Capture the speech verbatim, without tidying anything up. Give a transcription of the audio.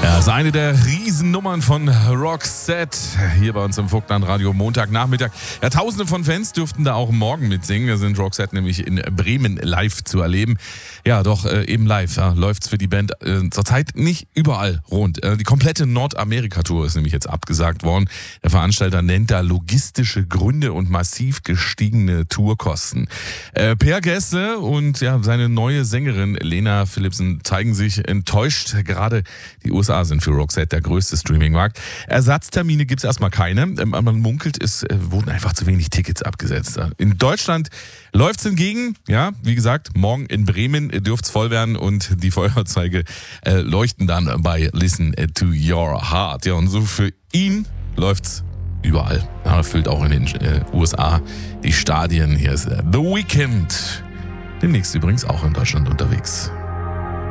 Ja, das ist eine der Riesennummern von Roxette hier bei uns im Vogtland Radio Montagnachmittag. Ja, tausende von Fans dürften da auch morgen mitsingen. Da sind Roxette nämlich in Bremen live zu erleben. Ja, doch äh, eben live ja, läuft's für die Band äh, zurzeit nicht überall rund. Äh, die komplette Nordamerika-Tour ist nämlich jetzt abgesagt worden. Der Veranstalter nennt da logistische Gründe und massiv gestiegene Tourkosten. Äh, Per Gessle und ja seine neue Sängerin Lena Philipsen zeigen sich enttäuscht. Gerade die U S A sind für Roxette der größte Streamingmarkt. Ersatztermine gibt's erstmal keine. Man munkelt, es wurden einfach zu wenig Tickets abgesetzt. In Deutschland läuft's hingegen, ja, wie gesagt, morgen in Bremen dürft's voll werden und die Feuerzeuge äh, leuchten dann bei Listen to Your Heart. Ja, und so für ihn läuft's überall. Ja, er füllt auch in den äh, U S A die Stadien. Hier ist äh, The Weeknd. Demnächst übrigens auch in Deutschland unterwegs.